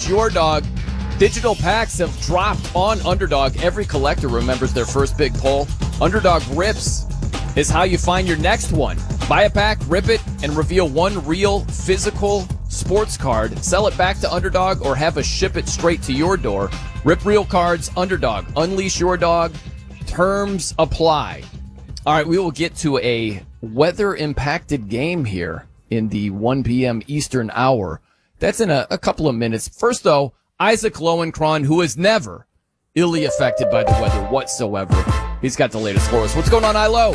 Unleash Your Dog. Digital packs have dropped on Underdog. Every collector remembers their first big pull. Underdog Rips is how you find your next one. Buy a pack, rip it, and reveal one real physical sports card. Sell it back to Underdog or have us ship it straight to your door. Rip real cards, Underdog. Unleash Your Dog. Terms apply. All right, we will get to a weather-impacted game here in the 1 p.m. Eastern hour. That's in a couple of minutes. First, though, Isaac Lowenkron, who is never illy affected by the weather whatsoever. He's got the latest for us. What's going on, ILO?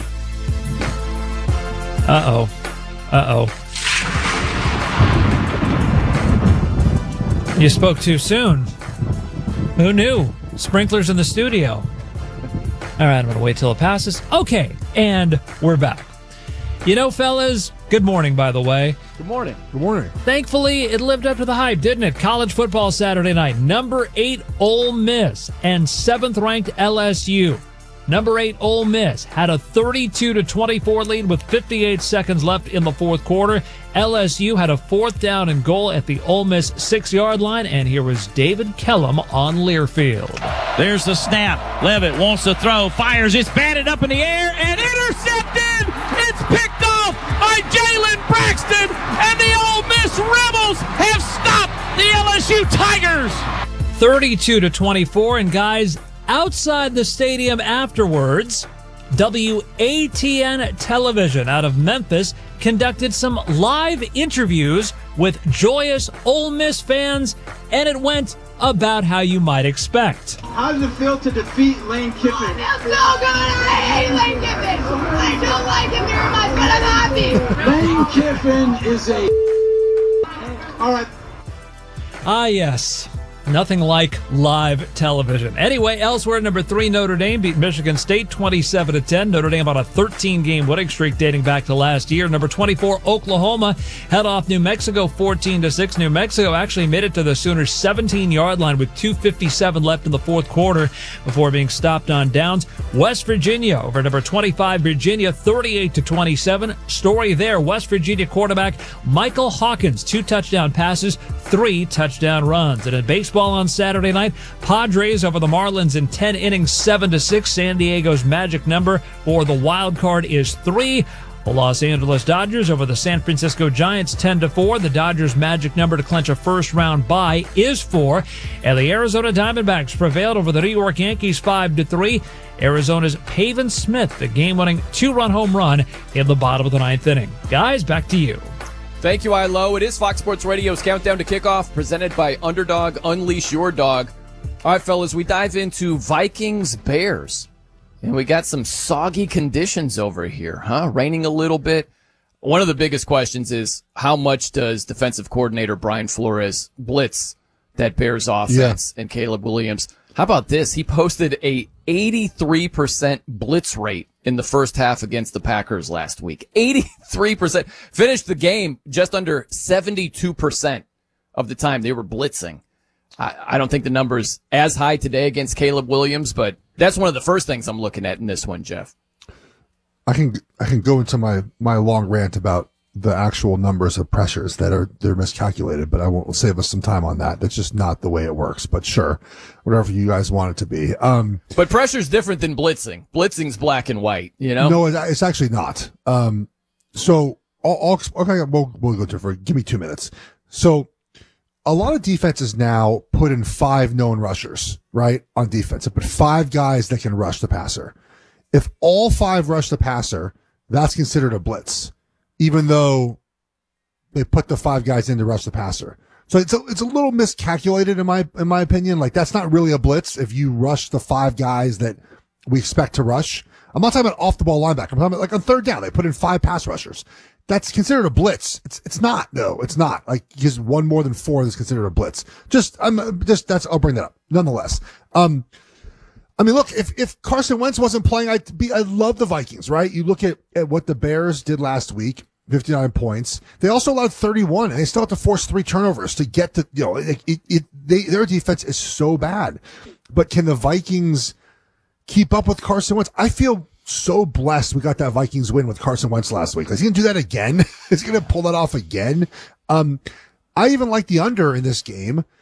You spoke too soon. Who knew? Sprinklers in the studio. All right, I'm going to wait till it passes. Okay, and we're back. You know, fellas, good morning, by the way. Good morning. Good morning. Thankfully, it lived up to the hype, didn't it? College football Saturday night. Number 8 Ole Miss and 7th-ranked LSU. Number 8 Ole Miss had a 32-24 lead with 58 seconds left in the fourth quarter. LSU had a 4th down and goal at the Ole Miss 6-yard line, and here was David Kellum on Learfield. There's the snap. Levitt wants to throw, fires, it's batted up in the air, and intercepted! It's picked off by Jalen Braxton, and the Ole Miss Rebels have stopped the LSU Tigers! 32-24, and guys, outside the stadium afterwards, WATN Television out of Memphis conducted some live interviews with joyous Ole Miss fans, and it went about how you might expect. How does it feel to defeat Lane Kiffin? Oh, it feels so good. I hate Lane Kiffin. I don't like him very much, but I'm happy. Lane Kiffin is a... All right. Ah, yes. Nothing like live television. Anyway, elsewhere, number 3 Notre Dame beat Michigan State 27-10. Notre Dame on a 13-game winning streak dating back to last year. Number 24 Oklahoma head off New Mexico 14-6. New Mexico actually made it to the Sooners' 17-yard line with 2:57 left in the fourth quarter before being stopped on downs. West Virginia over number 25 Virginia 38-27. Story there, West Virginia quarterback Michael Hawkins, 2 touchdown passes, 3 touchdown runs. And in baseball on Saturday night, Padres over the Marlins in 10 innings, 7-6. San Diego's magic number for the wild card is 3. The Los Angeles Dodgers over the San Francisco Giants 10-4. The Dodgers' magic number to clinch a first-round bye is 4. And the Arizona Diamondbacks prevailed over the New York Yankees 5-3. Arizona's Pavin Smith, the game-winning 2-run home run in the bottom of the 9th inning. Guys, back to you. Thank you, ILO. It is Fox Sports Radio's Countdown to Kickoff, presented by Underdog. Unleash Your Dog. All right, fellas, we dive into Vikings-Bears. And we got some soggy conditions over here, huh? Raining a little bit. One of the biggest questions is, how much does defensive coordinator Brian Flores blitz that Bears offense and Caleb Williams? How about this? He posted a 83% blitz rate in the first half against the Packers last week. 83%. Finished the game just under 72% of the time they were blitzing. I don't think the number's as high today against Caleb Williams, but that's one of the first things I'm looking at in this one, Jeff. I can go into my long rant about the actual numbers of pressures they're miscalculated, but I won't save us some time on that. That's just not the way it works. But sure, whatever you guys want it to be. But pressure's different than blitzing. Blitzing's black and white, you know? No, it's actually not. So okay, we'll go to it for, give me 2 minutes. So a lot of defenses now put in 5 known rushers, right? On defense. They put 5 guys that can rush the passer. If all 5 rush the passer, that's considered a blitz, even though they put the 5 guys in to rush the passer. So it's a little miscalculated in my opinion. Like, that's not really a blitz if you rush the 5 guys that we expect to rush. I'm not talking about off the ball linebacker. I'm talking about like on third down, they put in 5 pass rushers. That's considered a blitz. It's not, though. It's not. Like, just one more than 4 is considered a blitz. I'll bring that up. Nonetheless. I mean, look, if Carson Wentz wasn't playing, I'd love the Vikings, right? You look at what the Bears did last week, 59 points. They also allowed 31, and they still have to force 3 turnovers to get to, their defense is so bad. But can the Vikings keep up with Carson Wentz? I feel so blessed we got that Vikings win with Carson Wentz last week. Is he going to do that again? Is he going to pull that off again? I even like the under in this game.